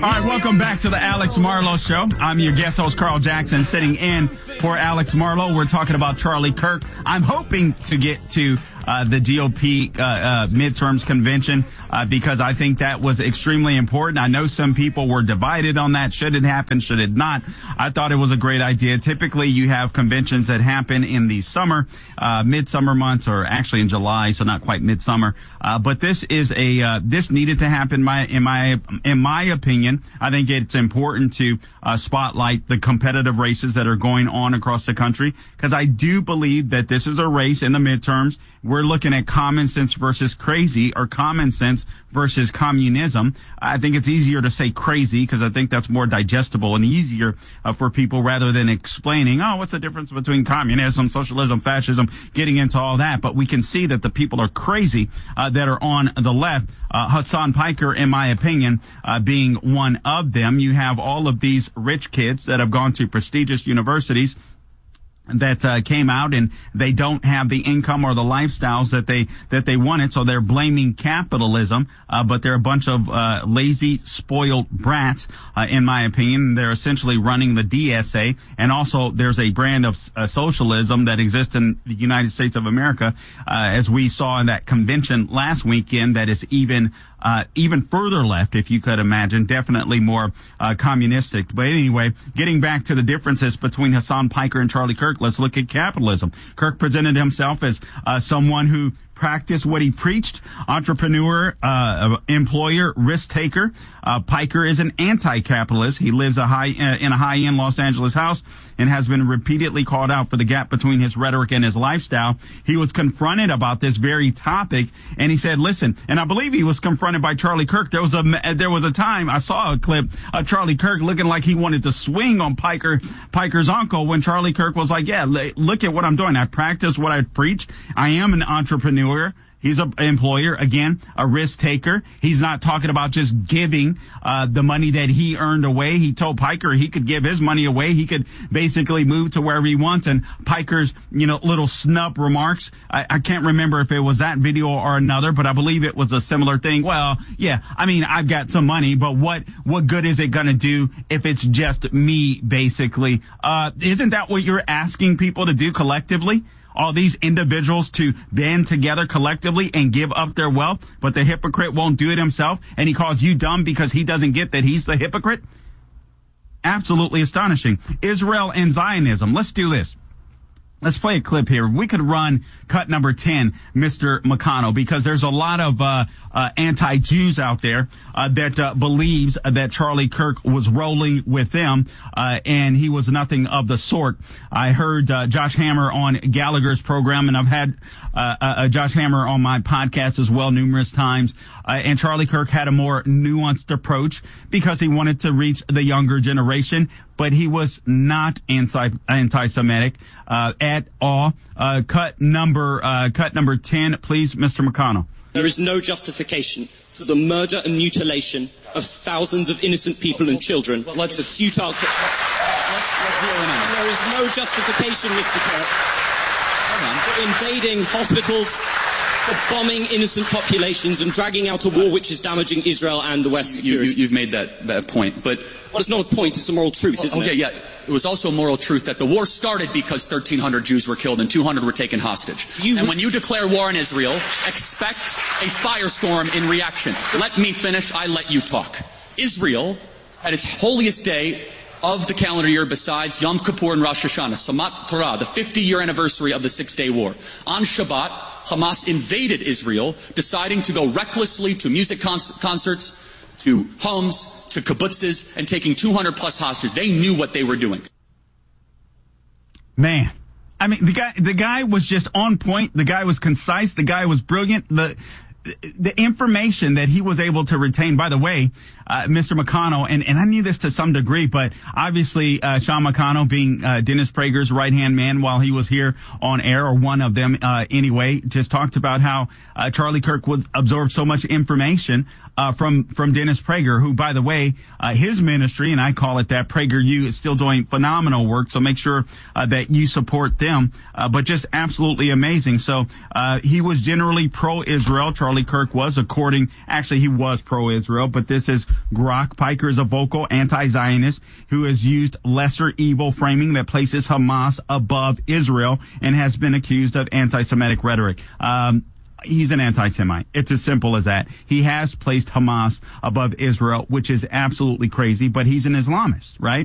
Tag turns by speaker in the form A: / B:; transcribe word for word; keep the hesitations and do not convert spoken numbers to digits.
A: right, welcome back to the Alex Marlowe Show. I'm your guest host, Carl Jackson, sitting in for Alex Marlowe. We're talking about Charlie Kirk. I'm hoping to get to uh, the G O P uh, uh, midterms convention uh, because I think that was extremely important. I know some people were divided on that. Should it happen? Should it not? I thought it was a great idea. Typically, you have conventions that happen in the summer, uh, midsummer months, or actually in July, so not quite midsummer. Uh, but this is a uh, this needed to happen. My in my in my opinion, I think it's important to uh, spotlight the competitive races that are going on across the country, because I do believe that this is a race in the midterms. We're looking at common sense versus crazy, or common sense versus communism. I think it's easier to say crazy because I think that's more digestible and easier uh, for people, rather than explaining, oh, what's the difference between communism, socialism, fascism, getting into all that. But we can see that the people are crazy uh, that are on the left. Uh, Hasan Piker, in my opinion, uh, being one of them. You have all of these rich kids that have gone to prestigious universities that uh, came out, and they don't have the income or the lifestyles that they that they wanted, so they're blaming capitalism, uh, but they're a bunch of uh, lazy, spoiled brats, uh, in my opinion. They're essentially running the D S A, and also there's a brand of uh, socialism that exists in the United States of America, uh, as we saw in that convention last weekend, that is even Uh, even further left, if you could imagine, definitely more uh, communistic. But anyway, getting back to the differences between Hasan Piker and Charlie Kirk, let's look at capitalism. Kirk presented himself as uh, someone who practiced what he preached: entrepreneur, uh, employer, risk taker. Uh, Piker is an anti-capitalist. He lives a high uh, in a high-end Los Angeles house and has been repeatedly called out for the gap between his rhetoric and his lifestyle. He was confronted about this very topic, and he said, listen, and I believe he was confronted by Charlie Kirk. There was a, there was a time I saw a clip of Charlie Kirk looking like he wanted to swing on Piker, Piker's uncle, when Charlie Kirk was like, yeah, look at what I'm doing. I practice what I preach. I am an entrepreneur. He's an employer, again, a risk taker. He's not talking about just giving uh the money that he earned away. He told Piker he could give his money away. He could basically move to wherever he wants. And Piker's, you know, little snub remarks, I, I can't remember if it was that video or another, but I believe it was a similar thing. Well, yeah, I mean, I've got some money, but what what good is it going to do if it's just me, basically? Uh Isn't that what you're asking people to do collectively? All these individuals to band together collectively and give up their wealth, but the hypocrite won't do it himself, and he calls you dumb because he doesn't get that he's the hypocrite? Absolutely astonishing. Israel and Zionism. Let's do this. Let's play a clip here. We could run cut number ten, Mister McConnell, because there's a lot of uh, uh anti-Jews out there uh, that uh, believes that Charlie Kirk was rolling with them, uh, and he was nothing of the sort. I heard uh, Josh Hammer on Gallagher's program, and I've had uh, uh, Josh Hammer on my podcast as well numerous times, uh, and Charlie Kirk had a more nuanced approach because he wanted to reach the younger generation, but he was not anti anti-Semitic uh, at all. Uh, cut number uh, cut number ten, please, Mister McConnell.
B: There is no justification for the murder and mutilation of thousands of innocent people and children. Well, let's, the futile. Let's, let's zero in on. There is no justification, Mister Kirk, for invading hospitals, for bombing innocent populations, and dragging out a war which is damaging Israel and the West's security.
C: You, you, you've made that, that point, but...
B: Well, it's not a point, it's a moral truth, isn't
C: okay,
B: it?
C: Okay, yeah. It was also a moral truth that the war started because thirteen hundred Jews were killed and two hundred were taken hostage. You... And when you declare war on Israel, expect a firestorm in reaction. Let me finish, I let you talk. Israel, at its holiest day of the calendar year besides Yom Kippur and Rosh Hashanah, Samat Torah, the fifty-year anniversary of the Six-Day War, on Shabbat, Hamas invaded Israel, deciding to go recklessly to music con- concerts, to homes, to kibbutzes, and taking two hundred plus hostages. They knew what they were doing.
A: Man, I mean, the guy, the guy was just on point. The guy was concise. The guy was brilliant. The, the information that he was able to retain, by the way, uh, Mister McConnell, and, and I knew this to some degree, but obviously, uh, Sean McConnell being, uh, Dennis Prager's right-hand man while he was here on air, or one of them, uh, anyway, just talked about how, uh, Charlie Kirk would absorb so much information, uh, from, from Dennis Prager, who, by the way, uh, his ministry, and I call it that, PragerU, is still doing phenomenal work, so make sure, uh, that you support them, uh, but just absolutely amazing. So, uh, he was generally pro-Israel. Charlie Kirk was, according, actually he was pro-Israel, but this is Grok Piker is a vocal anti-Zionist who has used lesser evil framing that places Hamas above Israel and has been accused of anti-Semitic rhetoric. Um, He's an anti-Semite. It's as simple as that. He has placed Hamas above Israel, which is absolutely crazy, but he's an Islamist, right?